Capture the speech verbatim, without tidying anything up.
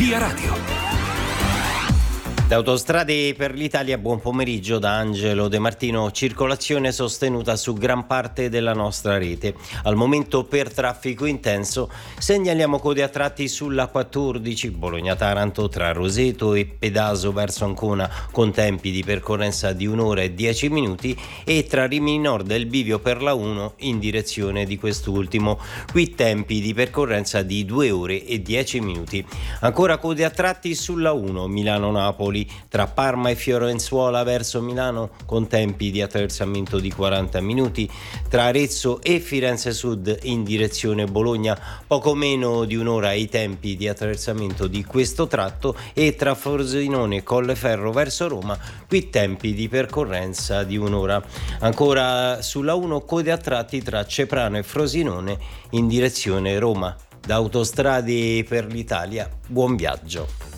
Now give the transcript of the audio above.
Via Radio. Da Autostrade per l'Italia, buon pomeriggio da Angelo De Martino. Circolazione sostenuta su gran parte della nostra rete. Al momento per traffico intenso segnaliamo code a tratti sulla quattordici Bologna-Taranto tra Roseto e Pedaso verso Ancona con tempi di percorrenza di un'ora e dieci minuti e tra Rimini Nord e il bivio per la uno in direzione di quest'ultimo. Qui tempi di percorrenza di due ore e dieci minuti. Ancora code a tratti sulla uno Milano-Napoli tra Parma e Fiorenzuola verso Milano con tempi di attraversamento di quaranta minuti, tra Arezzo e Firenze Sud in direzione Bologna poco meno di un'ora i tempi di attraversamento di questo tratto e tra Frosinone e Colleferro verso Roma qui tempi di percorrenza di un'ora. Ancora sulla uno code a tratti tra Ceprano e Frosinone in direzione Roma. Da Autostrade per l'Italia, buon viaggio.